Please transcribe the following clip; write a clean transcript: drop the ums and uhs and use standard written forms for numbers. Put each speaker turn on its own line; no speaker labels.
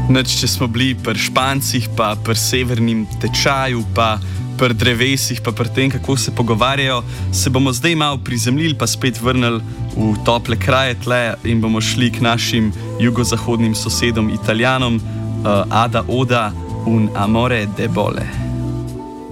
Če smo bili pri Špancih, pa pri severnem tečaju, pa pri drevesih, pa pri tem, kako se pogovarjajo, se bomo zdaj malo prizemljili, pa spet vrnili v tople kraje tle in bomo šli k našim jugozahodnim sosedom Italijanom, Ada Oda un amore debole.